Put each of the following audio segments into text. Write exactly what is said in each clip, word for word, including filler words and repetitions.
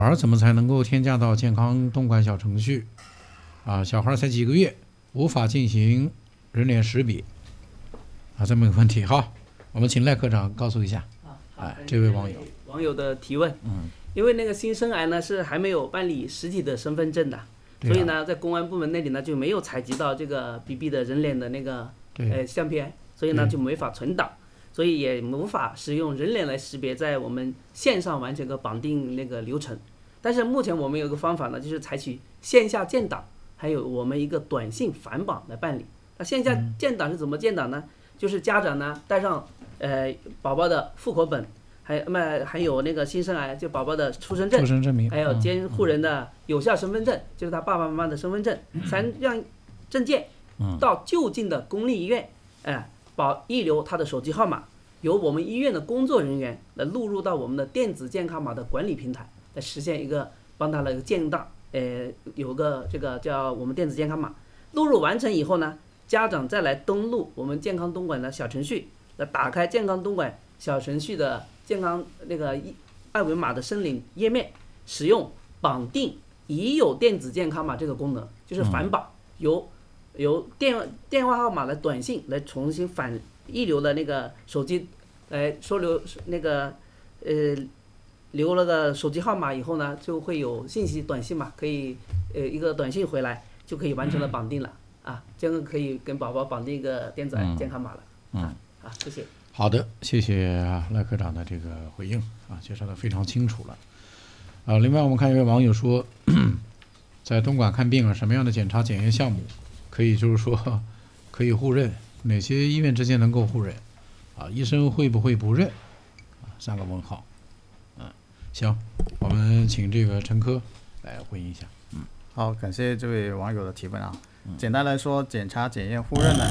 孩怎么才能够添加到健康东莞小程序啊？小孩才几个月，无法进行人脸识别啊，这么个问题。好，我们请赖科长告诉一下。哎，这位网友， 网友的提问，嗯，因为那个新生儿呢是还没有办理实体的身份证的，所以呢，在公安部门那里呢就没有采集到这个 B B 的人脸的那个呃相片，所以呢就没法存档，所以也无法使用人脸来识别，在我们线上完成个绑定那个流程。但是目前我们有个方法呢，就是采取线下建档，还有我们一个短信返绑来办理。那线下建档是怎么建档呢？就是家长呢带上呃宝宝的户口本，还那还有那个新生儿就宝宝的出生证， 出生证明， 还有监护人的有效身份证，就是他爸爸妈妈的身份证，三样证件，到就近的公立医院，哎，保遗留他的手机号码，由我们医院的工作人员来录入到我们的电子健康码的管理平台，来实现一个帮他的一个建档，呃，有个这个叫我们电子健康码，录入完成以后呢，家长再来登录我们健康东莞的小程序，来打开健康东莞小程序的健康那个二维码的申领页面，使用绑定已有电子健康码这个功能，就是返绑，由由电电话号码来短信来重新返遗留的那个手机来收留那个呃留了个手机号码以后呢，就会有信息短信嘛，可以呃一个短信回来就可以完成了绑定了啊，这样可以跟宝宝绑定一个电子健康码了。嗯，啊，好，谢谢。 好的，谢谢赖科长的这个回应啊，介绍的非常清楚了。啊，另外我们看一位网友说，在东莞看病啊，什么样的检查检验项目可以就是说可以互认？哪些医院之间能够互认？啊，医生会不会不认？啊，三个问号。嗯，行，我们请这个陈科来回应一下。嗯， 好，感谢这位网友的提问啊。简单来说，检查检验互认呢，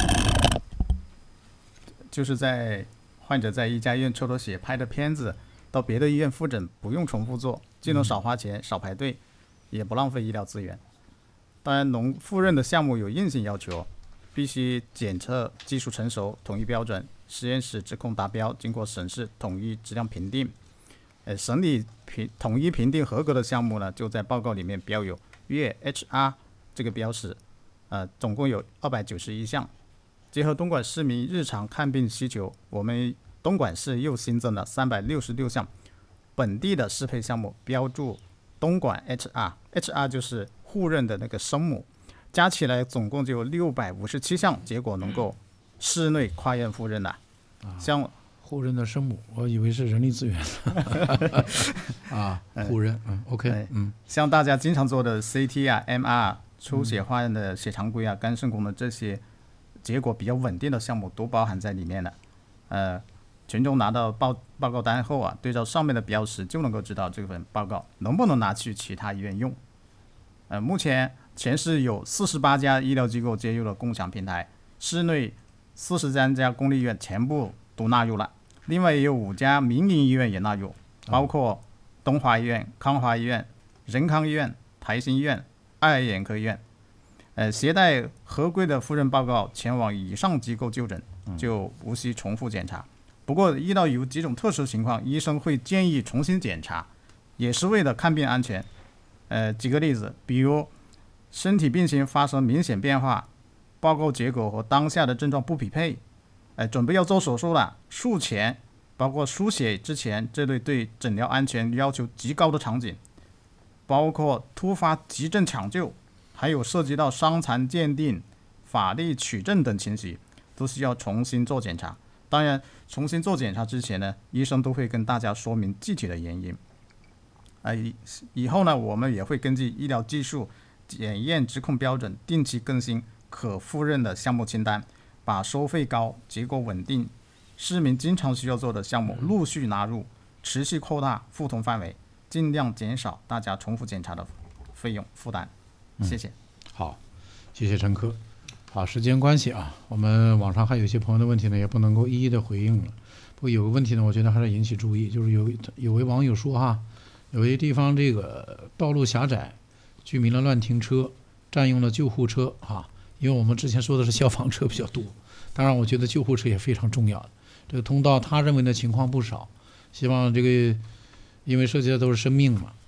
就是在患者在一家医院抽了血拍的片子，到别的医院复诊，不用重复做，既能少花钱、少排队，也不浪费医疗资源。当然，农互认的项目有硬性要求，必须检测技术成熟、统一标准，实验室质控达标，经过审视统一质量评定。呃，审理评统一评定合格的项目呢，就在报告里面标有粤 H R 这个标识。呃，总共有二百九十一项。结合东莞市民日常看病需求，我们东莞市又新增了三百六十六项本地的适配项目，标注东莞 H R，H R 就是互认的那个生母，加起来总共就有六百五十七项，结果能够市内跨院互认的。 啊、 像互认的生母，我以为是人力资源啊，互认，嗯 ，OK， 嗯， 像大家经常做的 C T 啊、M R。出血化验的血常规啊、肝肾功能这些结果比较稳定的项目都包含在里面了。呃，群众拿到报报告单后啊，对照上面的标识就能够知道这份报告能不能拿去其他医院用。呃，目前全市有四十八家医疗机构接入了共享平台，市内四十三家公立医院全部都纳入了，另外也有五家民营医院也纳入，包括东华医院、康华医院、仁康医院、台新医院、爱眼科医院，呃，携带合规的复认报告前往以上机构就诊，就无需重复检查。不过，遇到有几种特殊情况，医生会建议重新检查，也是为了看病安全。呃，举个例子，比如身体病情发生明显变化，报告结果和当下的症状不匹配，呃，准备要做手术了，术前包括输血之前这类对诊疗安全要求极高的场景。包括突发急症抢救，还有涉及到伤残鉴定、法律取证等情形，都需要重新做检查。当然，重新做检查之前呢，医生都会跟大家说明具体的原因。呃，以后呢，我们也会根据医疗技术检验质控标准，定期更新可复认的项目清单，把收费高、结果稳定、市民经常需要做的项目陆续纳入，持续扩大互通范围。尽量减少大家重复检查的费用负担，谢谢。 嗯、好，谢谢陈科。好，时间关系啊，我们网上还有一些朋友的问题呢，也不能够一一的回应了。不过有个问题呢，我觉得还是引起注意，就是有有位网友说哈，有些地方这个道路狭窄，居民了乱停车，占用了救护车啊。因为我们之前说的是消防车比较多，当然我觉得救护车也非常重要的。这个通道他认为的情况不少，希望这个。因为涉及的都是生命嘛，